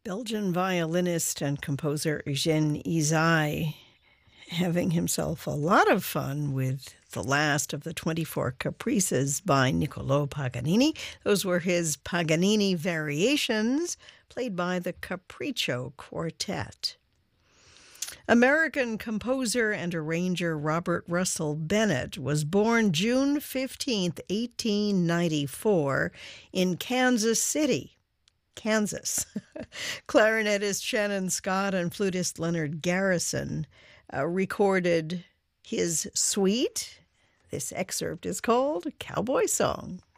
Belgian violinist and composer Eugène Ysaÿe having himself a lot of fun with the last of the 24 Caprices by Niccolò Paganini. Those were his Paganini variations, played by the Capriccio Quartet. American composer and arranger Robert Russell Bennett was born June 15th, 1894, in Kansas City, Kansas. Clarinetist Shannon Scott and flutist Leonard Garrison recorded his suite. This excerpt is called Cowboy Song.